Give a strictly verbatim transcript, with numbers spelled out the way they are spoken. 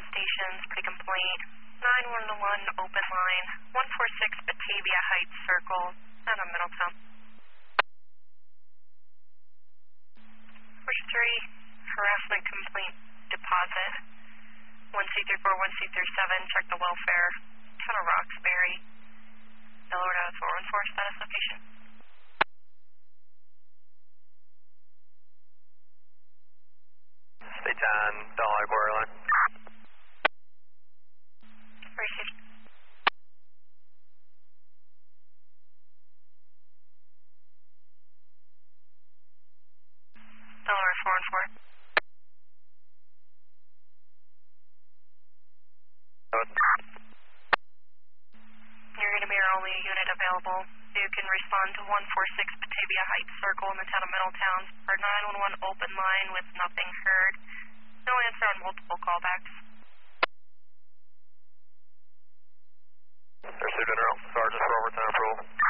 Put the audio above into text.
stations, pretty complaint. nine one one open line, one four six Batavia Heights Circle, out of Middletown. Push three, harassment complaint deposit. one C three four, one C three seven, check the welfare. Town of Roxbury. Delaware four one four, status location. Stay ten, Delaware Quarry Line. Received. Delaware four one four. You're going to be our only unit available. You can respond to one four six Batavia Heights Circle in the town of Middletown for nine one one open line with nothing heard. No answer on multiple callbacks. Received General. Sergeant for overtime approval.